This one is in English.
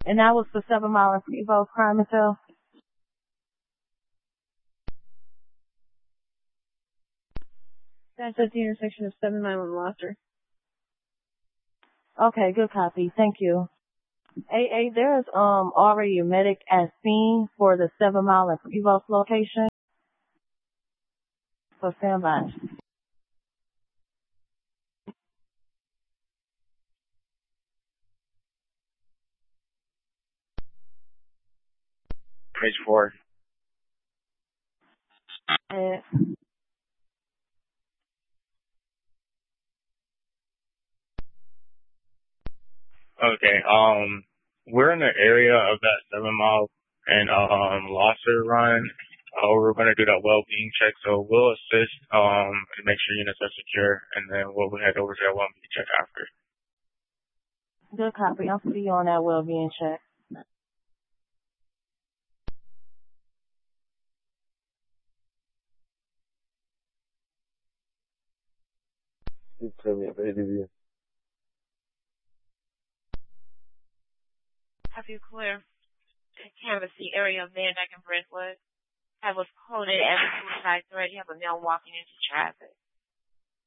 And that was for 7 Mile and Evo Crime and Sale? That's at the intersection of 7 Mile and Gloucester. Okay, good copy. Thank you. Hey, there's already a medic at scene for the 7 Mile and Evo location. So stand by. Page 4. Okay, we're in the area of that 7 Mile and Gloucester run. We're going to do that well-being check, so we'll assist and make sure units are secure, and then we'll head over to that well-being check after. Good copy. I'll see you on that well-being check. You tell me if ADV. Have you clear canvassing area of Van Dyke and Brentwood? Have was quoted as a suicide threat. You have a male walking into traffic.